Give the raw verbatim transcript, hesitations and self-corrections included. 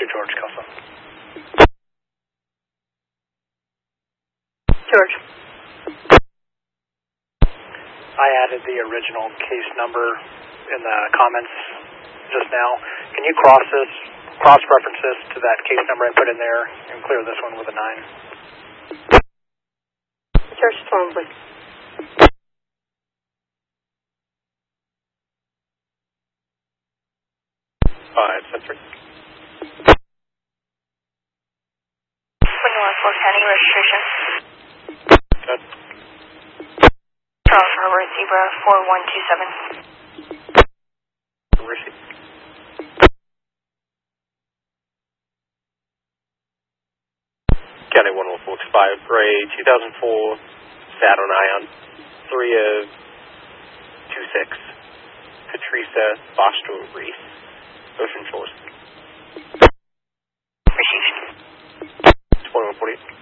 to George Custom. George. I added the original case number in the comments just now. Can you cross this, cross-reference this to that case number I put in there and clear this one with a nine? George Stormwood. Five, Centric. twenty-one Fort County registration. Good. Charles Robert Zebra four one two seven. Receipt. County one one four five, Gray, two thousand four, Saturn Ion, three of two six, Patricia Bostro Reese, Ocean Shores. Received. twenty-one forty-eight.